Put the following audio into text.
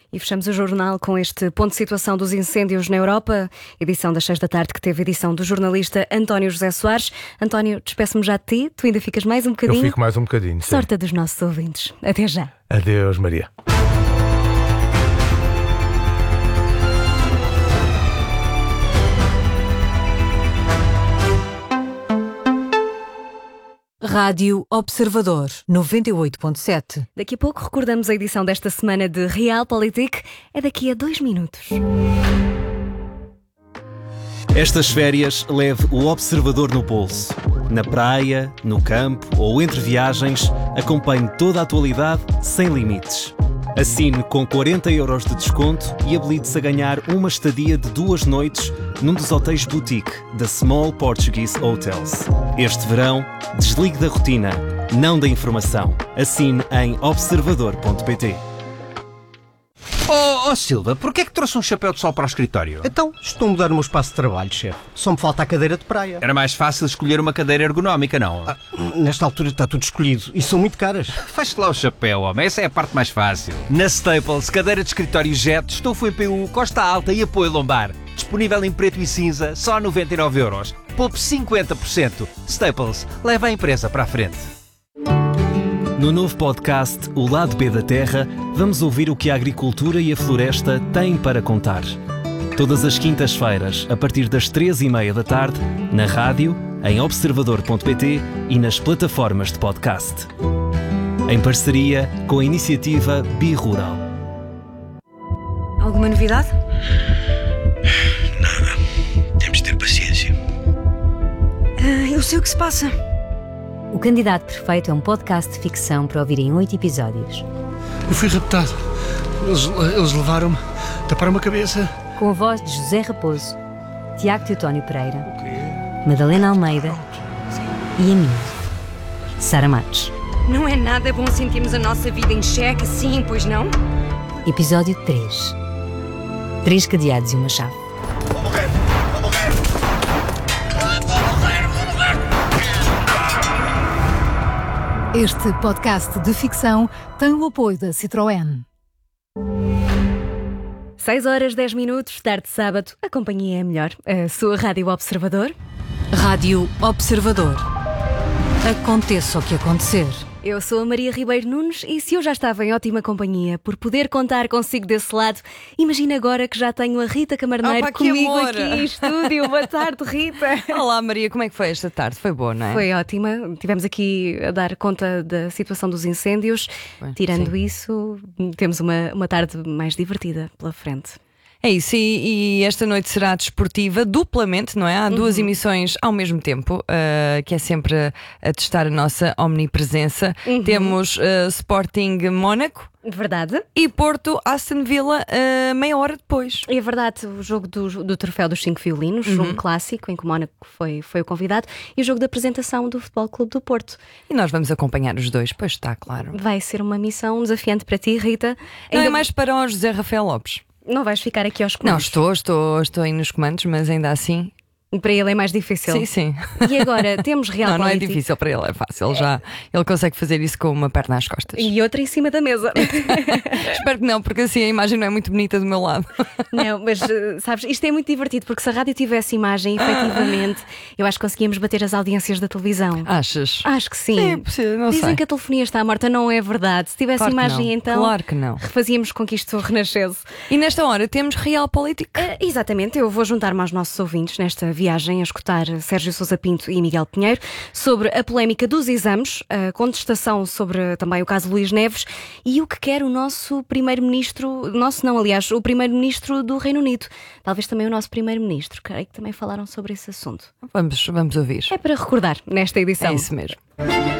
E fechamos o jornal com este ponto de situação dos incêndios na Europa, edição das 6 da tarde, que teve edição do jornalista António José Soares. António, despeço-me já de ti, tu ainda ficas mais um bocadinho? Eu fico mais um bocadinho, sim. Sorte dos nossos ouvintes. Até já. Adeus, Maria. Rádio Observador 98.7. Daqui a pouco recordamos a edição desta semana de Realpolitik. É daqui a 2 minutos. Estas férias leve o Observador no bolso. Na praia, no campo ou entre viagens, acompanhe toda a atualidade sem limites. Assine com 40 € de desconto e habilite-se a ganhar uma estadia de 2 noites num dos hotéis boutique da Small Portuguese Hotels. Este verão, desligue da rotina, não da informação. Assine em observador.pt. Oh Silva, porquê é que trouxe um chapéu de sol para o escritório? Então, estou a mudar o meu espaço de trabalho, chefe. Só me falta a cadeira de praia. Era mais fácil escolher uma cadeira ergonómica, não? Nesta altura está tudo escolhido e são muito caras. Feche lá o chapéu, homem. Essa é a parte mais fácil. Na Staples, cadeira de escritório Jet, estofo em PU, costa alta e apoio lombar. Disponível em preto e cinza, só 99 €. Poupe 50%. Staples, leva a empresa para a frente. No novo podcast O Lado B da Terra, vamos ouvir o que a agricultura e a floresta têm para contar. Todas as quintas-feiras, a partir das 3h30 da tarde, na rádio, em observador.pt e nas plataformas de podcast. Em parceria com a iniciativa Birural. Alguma novidade? Nada. Temos de ter paciência. Eu sei o que se passa. O Candidato Perfeito é um podcast de ficção para ouvir em 8 episódios. Eu fui raptado. Eles levaram-me, taparam-me a cabeça. Com a voz de José Raposo, Tiago Teotónio Pereira, Madalena Almeida e a minha, Sara Matos. Não é nada bom sentirmos a nossa vida em xeque assim, pois não? Episódio 3. 3 cadeados e uma chave. Este podcast de ficção tem o apoio da Citroën. 6h10, tarde de sábado, a companhia é melhor. A sua Rádio Observador. Rádio Observador. Aconteça o que acontecer. Eu sou a Maria Ribeiro Nunes e se eu já estava em ótima companhia por poder contar consigo desse lado, imagina agora que já tenho a Rita Camarneiro comigo aqui em estúdio. Boa tarde, Rita. Olá, Maria, como é que foi esta tarde? Foi boa, não é? Foi ótima. Tivemos aqui a dar conta da situação dos incêndios. Tirando isso, temos uma tarde mais divertida pela frente. É isso, e esta noite será desportiva duplamente, não é? Há duas emissões ao mesmo tempo, que é sempre a testar a nossa omnipresença. Temos Sporting Mónaco. Verdade. E Porto Aston Villa meia hora depois. É verdade, o jogo do troféu dos 5 violinos, um clássico em que o Mónaco foi o convidado, e o jogo da apresentação do Futebol Clube do Porto. E nós vamos acompanhar os dois, pois está, claro. Vai ser uma missão desafiante para ti, Rita. Não é mais para o José Rafael Lopes. Não vais ficar aqui aos comandos? Não, estou aí nos comandos, mas ainda assim... Para ele é mais difícil. Sim. E agora temos Realpolitik. Não é difícil, para ele é fácil. Ele consegue fazer isso com uma perna às costas. E outra em cima da mesa. Espero que não, porque assim a imagem não é muito bonita do meu lado. Não, mas sabes, isto é muito divertido, porque se a rádio tivesse imagem, efetivamente, eu acho que conseguíamos bater as audiências da televisão. Achas? Acho que sim. Sim, possível, não Dizem sei. que a telefonia está morta, não é verdade. Se tivesse claro imagem, então. Claro que não. Refazíamos com que isto renascesse. E nesta hora temos Realpolitik. Exatamente, eu vou juntar-me aos nossos ouvintes nesta viagem a escutar Sérgio Sousa Pinto e Miguel Pinheiro sobre a polémica dos exames, a contestação sobre também o caso Luís Neves e o que quer o nosso primeiro-ministro, o primeiro-ministro do Reino Unido. Talvez também o nosso primeiro-ministro, creio que também falaram sobre esse assunto. Vamos ouvir. É para recordar nesta edição. É isso mesmo.